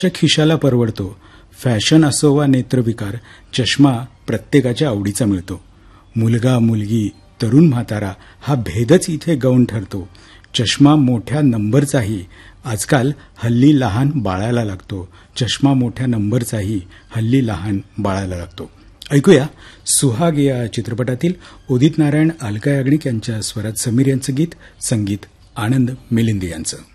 खिशाला परवडतो. फॅशन असो वा नेत्रविकार, चष्मा प्रत्येकाच्या आवडीचा मिळतो. मुलगा मुलगी, तरुण म्हातारा हा भेदच इथे गौण ठरतो. चष्मा मोठ्या नंबरचाही आजकाल हल्ली लहान बाळाला लागतो. चष्मा मोठ्या नंबरचाही हल्ली लहान बाळाला लागतो. ऐकूया सुहाग या चित्रपटातील उदित नारायण, अलका याग्निक यांच्या स्वरात समीर यांचं गीत, संगीत आनंद मिलिंद यांचं.